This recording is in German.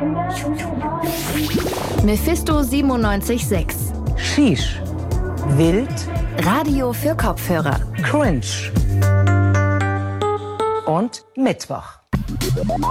Mephisto 97.6. Shish. Wild. Radio für Kopfhörer. Cringe. Und Mittwoch.